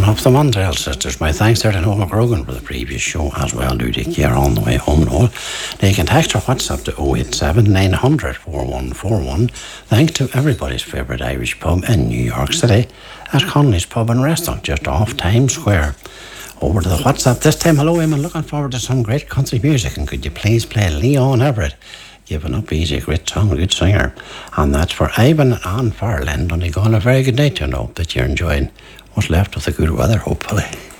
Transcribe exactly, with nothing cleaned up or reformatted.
On up the Montreal sisters, my thanks there to Noel McGrogan for the previous show as well. Do take care on the way home, Noel. They can text or WhatsApp to oh eight seven, nine hundred, four one four one. Thanks to everybody's favourite Irish pub in New York City at Connolly's Pub and Restaurant just off Times Square. Over to the WhatsApp this time. Hello, Eamon. Looking forward to some great country music, and could you please play Leon Everett? Giving up easy, a great song, a good singer. And that's for Ivan and Farland. And you go on a very good night, and hope that you're enjoying what's left of the good weather, hopefully.